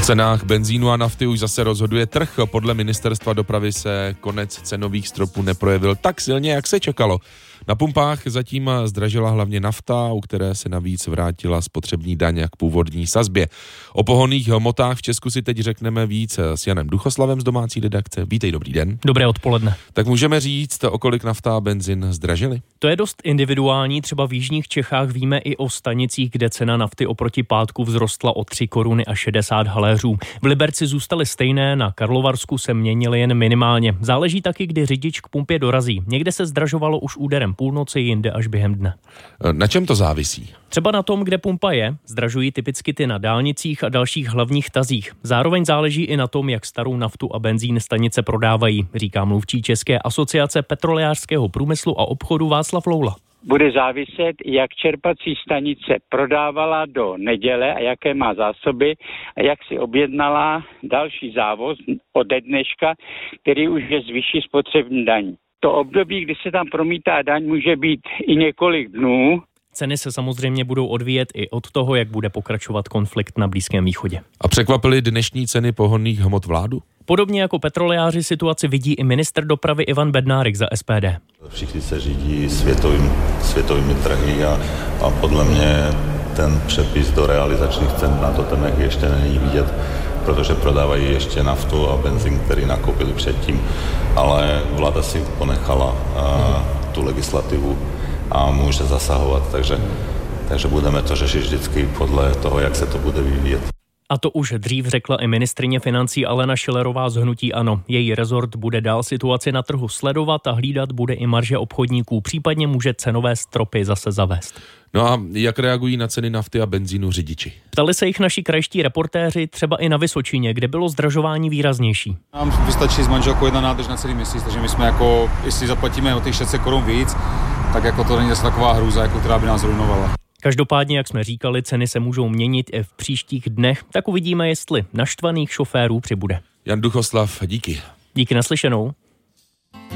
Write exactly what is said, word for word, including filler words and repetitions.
O cenách benzínu a nafty už zase rozhoduje trh. Podle ministerstva dopravy se konec cenových stropů neprojevil tak silně, jak se čekalo. Na pumpách zatím zdražila hlavně nafta, u které se navíc vrátila spotřební daň k původní sazbě. O pohonných hmotách v Česku si teď řekneme víc s Janem Duchoslavem z domácí redakce. Vítej, dobrý den. Dobré odpoledne. Tak můžeme říct, o kolik nafta a benzin zdražily? To je dost individuální, třeba v jižních Čechách víme i o stanicích, kde cena nafty oproti pátku vzrostla o tři koruny a šedesát haléřů. V Liberci zůstaly stejné, na Karlovarsku se měnily jen minimálně. Záleží taky, kdy řidič k pumpě dorazí. Někde se zdražovalo už úderem půlnoci, jinde až během dne. Na čem to závisí? Třeba na tom, kde pumpa je, zdražují typicky ty na dálnicích a dalších hlavních tazích. Zároveň záleží i na tom, jak starou naftu a benzín stanice prodávají, říká mluvčí České asociace petrolejářského průmyslu a obchodu Václav Loula. Bude záviset, jak čerpací stanice prodávala do neděle a jaké má zásoby a jak si objednala další závoz ode dneška, který už je z vyšší spotřební daní. To období, kdy se tam promítá daň, může být i několik dnů. Ceny se samozřejmě budou odvíjet i od toho, jak bude pokračovat konflikt na Blízkém východě. A překvapily dnešní ceny pohonných hmot vládu? Podobně jako petrolejáři situaci vidí i ministr dopravy Ivan Bednárik za S P D. Všichni se řídí světovým, světovými trhy a, a podle mě ten přepis do realizačních cen na totemech ještě není vidět, protože prodávají ještě naftu a benzín, který nakoupili předtím, ale vláda si ponechala a, tu legislativu a může zasahovat, takže, takže budeme to řešit vždycky podle toho, jak se to bude vyvíjet. A to už dřív řekla i ministryně financí Alena Schillerová z hnutí ANO. Její rezort bude dál situaci na trhu sledovat a hlídat bude i marže obchodníků, případně může cenové stropy zase zavést. No a jak reagují na ceny nafty a benzínu řidiči? Ptali se jich naši krajští reportéři třeba i na Vysočině, kde bylo zdražování výraznější. Nám vystačí s manželkou jedna nádrž na celý měsíc, takže my jsme jako, jestli zaplatíme o těch šest set korun víc, tak jako to není zase taková hrůza, jako která by nás ruinovala. Každopádně, jak jsme říkali, ceny se můžou měnit i v příštích dnech, tak uvidíme, jestli naštvaných šoférů přibude. Jan Duchoslav, díky. Díky, naslyšenou.